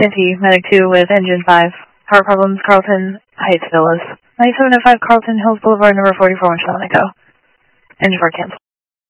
Santee, Medic 2 with Engine 5. Power problems, Carlton Heights Villas. 9705 Carlton Hills Boulevard, number 44, 1 Echo. Engine 4 cancel.